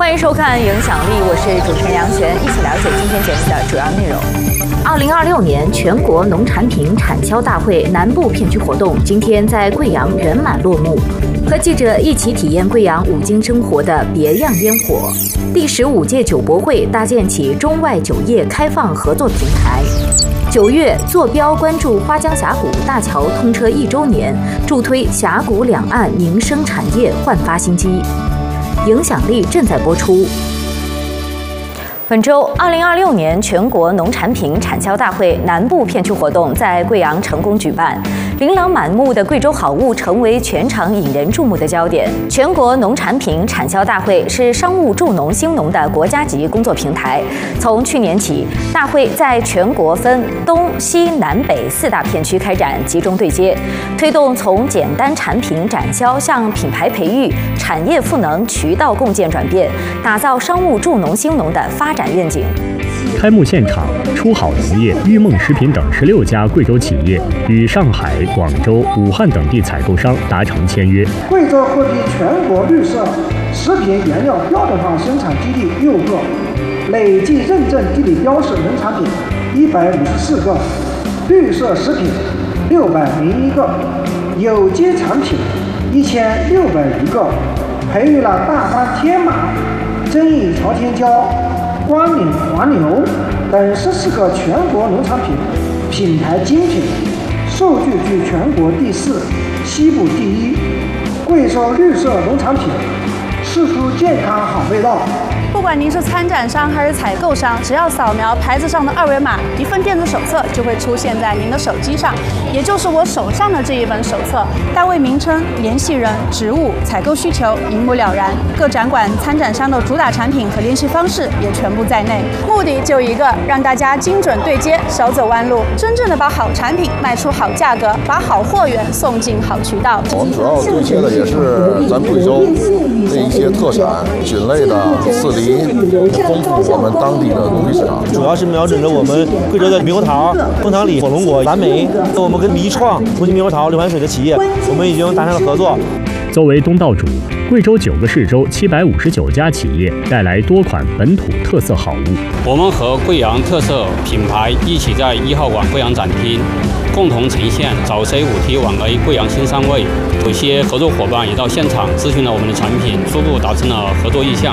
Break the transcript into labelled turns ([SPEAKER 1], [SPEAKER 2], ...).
[SPEAKER 1] 欢迎收看《影响力》，我是主持人杨璇，一起了解今天节目的主要内容。2026年全国农产品产销大会南部片区活动今天在贵阳圆满落幕，和记者一起体验贵阳五金生活的别样烟火。第15届酒博会搭建起中外酒业开放合作平台。9月坐标关注花江峡谷大桥通车1周年，助推峡谷两岸民生产业焕发新机。影响力正在播出。本周，2026年全国农产品产销大会南部片区活动在贵阳成功举办，琳琅满目的贵州好物成为全场引人注目的焦点。全国农产品产销大会是商务助农兴农的国家级工作平台。从去年起，大会在全国分东西南北4大片区开展集中对接，推动从简单产品展销向品牌培育、产业赋能、渠道共建转变，打造商务助农兴农的发展愿景。
[SPEAKER 2] 开幕现场，出好农业、裕梦食品等16家贵州企业与上海、广州、武汉等地采购商达成签约。
[SPEAKER 3] 贵州获批全国绿色食品原料标准化生产基地6个，累计认证地理标识农产品154个，绿色食品601个，有机产品1601个，培育了大班天马、增益朝天椒、光岭黄牛等14个全国农产品品牌精品，数据居全国第4，西部第1。贵州绿色农产品，吃出健康好味道。
[SPEAKER 4] 不管您是参展商还是采购商，只要扫描牌子上的2维码，一份电子手册就会出现在您的手机上，也就是我手上的这一本手册，单位名称、联系人、职务、采购需求一目了然，各展馆参展商的主打产品和联系方式也全部在内。目的就一个，让大家精准对接，少走弯路，真正的把好产品卖出好价格，把好货源送进好渠道。
[SPEAKER 5] 我们主要对接的也是咱贵州的一些特产菌类的刺梨，丰富我们当地的农地市场。
[SPEAKER 6] 主要是瞄准着我们贵州的猕猴桃、枫糖李、火龙果、蓝莓。我们跟迷创、重庆猕猴桃、六盘水的企业，我们已经达成了合作。
[SPEAKER 2] 作为东道主，贵州9个市州759家企业带来多款本土特色好物。
[SPEAKER 7] 我们和贵阳特色品牌一起在1号馆贵阳展厅共同呈现早 C5T 晚 A 贵阳新3味。有些合作伙伴也到现场咨询了我们的产品，初步达成了合作意向。